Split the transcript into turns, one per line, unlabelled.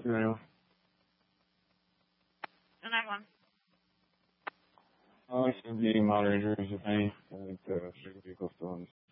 Anyone?
The next one.
I like the moderators, if any. I think the vehicle still